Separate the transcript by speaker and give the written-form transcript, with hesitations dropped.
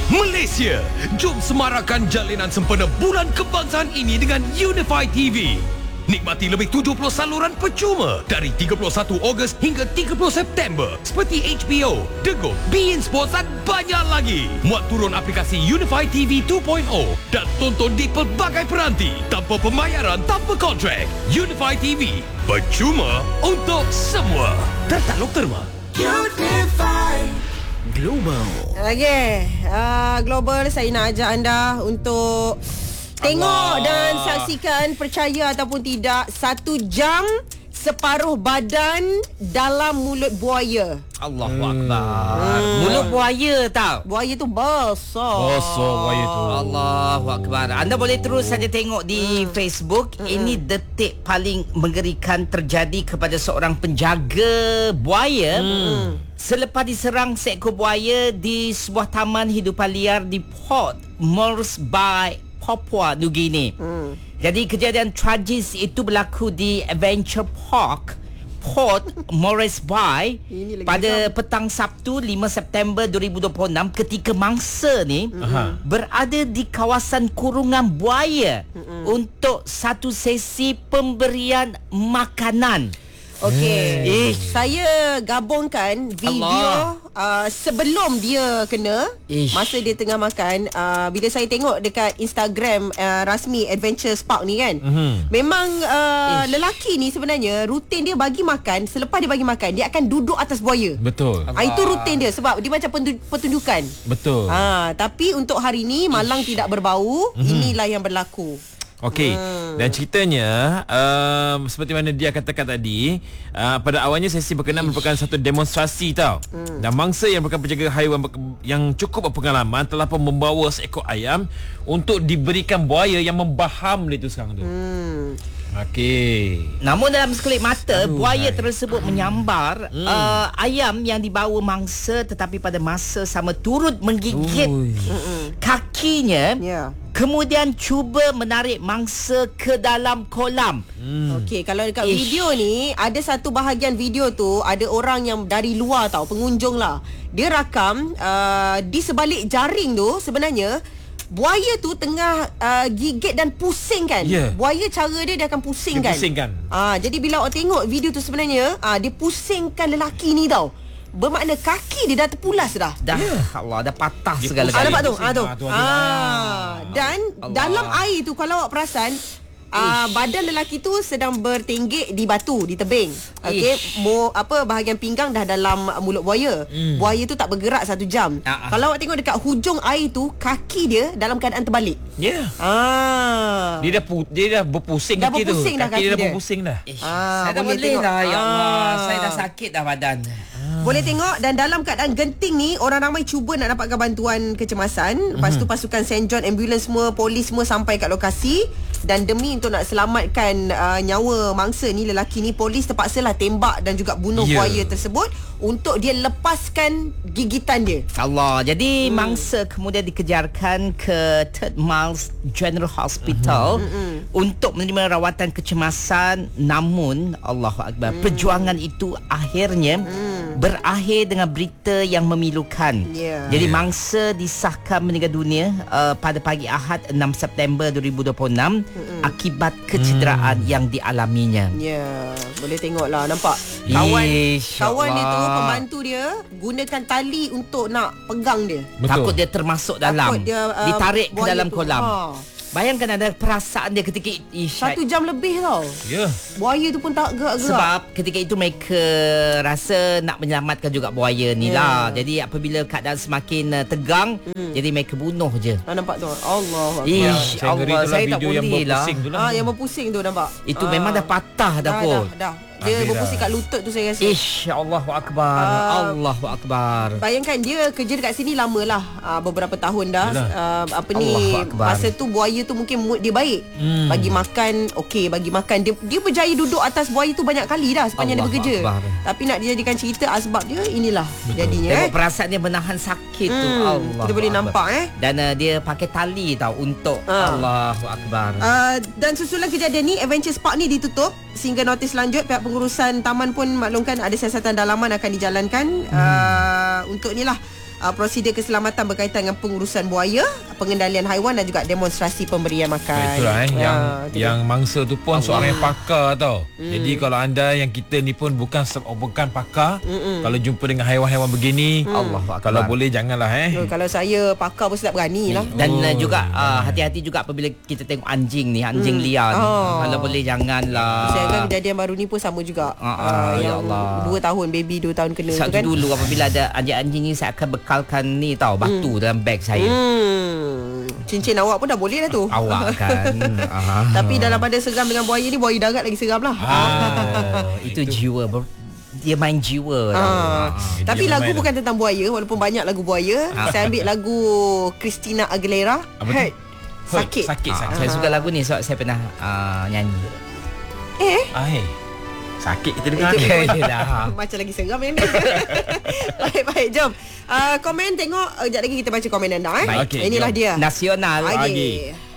Speaker 1: Malaysia, jom semarakkan jalinan sempena Bulan Kebangsaan ini dengan Unify TV. Nikmati lebih 70 saluran percuma dari 31 Ogos hingga 30 September seperti HBO, Dego, beIN Sports dan banyak lagi. Muat turun aplikasi Unify TV 2.0 dan tonton di pelbagai peranti tanpa pembayaran, tanpa kontrak. Unify TV, percuma untuk semua. Tertaluk terma.
Speaker 2: Unify Global.
Speaker 3: Okay, Global, saya nak ajak anda untuk tengok dan saksikan, percaya ataupun tidak, 1 jam separuh badan dalam mulut buaya.
Speaker 4: Allahu Akbar. Mulut buaya tau.
Speaker 3: Buaya tu besar.
Speaker 2: Besar buaya tu.
Speaker 4: Allahu Akbar. Anda boleh terus saja tengok di Facebook. Ini detik paling mengerikan terjadi kepada seorang penjaga buaya selepas diserang seekor buaya di sebuah taman hidupan liar di Port Moresby, Papua New Guinea. Jadi kejadian tragis itu berlaku di Adventure Park, Port Moresby pada petang Sabtu 5 September 2026 ketika mangsa ni berada di kawasan kurungan buaya untuk satu sesi pemberian makanan.
Speaker 3: Okey, saya gabungkan video sebelum dia kena, masa dia tengah makan. Bila saya tengok dekat Instagram rasmi Adventure Park ni kan, memang lelaki ni sebenarnya rutin dia bagi makan. Selepas dia bagi makan, dia akan duduk atas buaya.
Speaker 2: Betul.
Speaker 3: Itu rutin dia sebab dia macam pertunjukan.
Speaker 2: Betul.
Speaker 3: Tapi untuk hari ni malang tidak berbau. Inilah yang berlaku.
Speaker 2: Okey, dan ceritanya seperti mana dia katakan tadi, pada awalnya sesi berkenaan merupakan satu demonstrasi tau. Dan mangsa yang merupakan penjaga haiwan yang cukup berpengalaman telah pun membawa seekor ayam untuk diberikan buaya yang membaham dia tu sekarang tu. Okey.
Speaker 4: Namun dalam sekelip mata, buaya tersebut menyambar ayam yang dibawa mangsa, tetapi pada masa sama turut menggigit kakinya. Kemudian cuba menarik mangsa ke dalam kolam.
Speaker 3: Okey, kalau dekat video ni, ada satu bahagian video tu, ada orang yang dari luar tau, pengunjung lah. Dia rakam di sebalik jaring tu sebenarnya buaya tu tengah gigit dan pusing kan. Buaya cara dia akan pusingkan. Jadi bila awak tengok video tu sebenarnya, dia pusingkan lelaki ni tau. Bermakna kaki dia dah terpulas dah.
Speaker 4: Allah, dah patah segala galanya.
Speaker 3: Nampak tu? Dan dalam air tu, kalau awak perasan, badan lelaki tu sedang bertinggik di batu, di tebing. Okey, bahagian pinggang dah dalam mulut buaya. Buaya tu tak bergerak 1 jam. Kalau awak tengok dekat hujung air tu, kaki dia dalam keadaan terbalik.
Speaker 2: Dia dah berpusing
Speaker 3: dah
Speaker 2: kaki tu.
Speaker 3: berpusing dah
Speaker 2: kaki dia dah
Speaker 3: dia.
Speaker 2: berpusing dah.
Speaker 4: Saya dah boleh dah. Ya Allah, saya dah sakit dah badan.
Speaker 3: Boleh tengok. Dan dalam keadaan genting ni, orang ramai cuba nak dapatkan bantuan kecemasan. Lepas tu pasukan St. John, ambulans semua, polis semua sampai kat lokasi. Dan demi untuk nak selamatkan nyawa mangsa ni, lelaki ni, polis terpaksalah tembak dan juga bunuh buaya tersebut untuk dia lepaskan gigitan dia.
Speaker 4: Allah. Jadi mangsa kemudian dikejarkan ke Third Miles General Hospital untuk menerima rawatan kecemasan. Namun Allahu Akbar, perjuangan itu akhirnya berakhir dengan berita yang memilukan. Jadi mangsa disahkan meninggal dunia pada pagi Ahad 6 September 2026 akibat kecederaan yang dialaminya.
Speaker 3: Boleh tengoklah, nampak kawan dia tu, pembantu dia gunakan tali untuk nak pegang dia.
Speaker 4: Takut dia termasuk dalam, ditarik ke dalam
Speaker 3: tu.
Speaker 4: kolam. Bayangkan ada perasaan dia ketika
Speaker 3: 1 jam lebih tau. Buaya tu pun tak gerak-gerak.
Speaker 4: Sebab ketika itu mereka rasa nak menyelamatkan juga buaya ni lah. Jadi apabila keadaan semakin tegang, jadi mereka bunuh je.
Speaker 3: Nampak tu? Allah.
Speaker 4: Allah, saya tak boleh lah.
Speaker 3: Yang berpusing tu nampak.
Speaker 4: Itu memang dah patah dah pun.
Speaker 3: Dia berpusing kat lutut tu saya rasa.
Speaker 4: Allahu Akbar. Allahu Akbar.
Speaker 3: Bayangkan dia kerja dekat sini lama lah, beberapa tahun dah. Masa tu buaya tu mungkin mood dia baik. Bagi makan, bagi makan. Dia berjaya duduk atas buaya tu banyak kali dah sepanjang dia bekerja. Tapi nak dijadikan cerita, asbab dia inilah jadinya.
Speaker 4: Tengok perasaan dia menahan sakit tu. Allah.
Speaker 3: Kita boleh nampak
Speaker 4: Dan dia pakai tali tau untuk Allahu Akbar.
Speaker 3: Dan susulan kejadian ni, Adventure Park ni ditutup sehingga notis lanjut. Pihak pengurusan taman pun maklumkan ada siasatan dalaman akan dijalankan untuk inilah prosedur keselamatan berkaitan dengan pengurusan buaya, pengendalian haiwan dan juga demonstrasi pemberian makan.
Speaker 2: Itulah
Speaker 3: tu
Speaker 2: yang mangsa tu pun seorang yang pakar tau. Jadi kalau anda yang kita ni pun bukan pakar, kalau jumpa dengan haiwan-haiwan begini, kalau boleh janganlah
Speaker 3: Kalau saya pakar pun tak berani lah.
Speaker 4: Dan juga hati-hati juga apabila kita tengok anjing ni, anjing liar ni. Kalau boleh janganlah.
Speaker 3: Saya kan kejadian baru ni pun sama juga.
Speaker 4: Ya
Speaker 3: Yang
Speaker 4: Allah.
Speaker 3: 2 tahun, baby 2 tahun kena tu
Speaker 4: Satu
Speaker 3: kan.
Speaker 4: dulu apabila ada anjing-anjing ni, saya akan bekalkan ni tahu batu dalam beg saya.
Speaker 3: Cincin awak pun dah boleh dah tu.
Speaker 4: Awak kan.
Speaker 3: Tapi dalam pada seram dengan buaya ni, buaya darat lagi seram lah.
Speaker 4: Itu jiwa dia main jiwa.
Speaker 3: Tapi
Speaker 2: dia
Speaker 3: lagu
Speaker 2: main
Speaker 3: bukan tentang buaya, walaupun banyak lagu buaya. Saya ambil lagu Christina Aguilera,
Speaker 2: Apa tu?
Speaker 3: Sakit.
Speaker 2: Sakit.
Speaker 4: Saya suka lagu ni sebab saya pernah nyanyi.
Speaker 2: Sakit kita dengar
Speaker 3: Itu
Speaker 2: ni.
Speaker 3: macam lagi seram yang ni. Baik, jom. Komen tengok. Sekejap lagi kita baca komen anda.
Speaker 2: Baik, okey,
Speaker 3: Inilah
Speaker 2: jom.
Speaker 3: dia.
Speaker 4: Nasional.
Speaker 3: Lagi.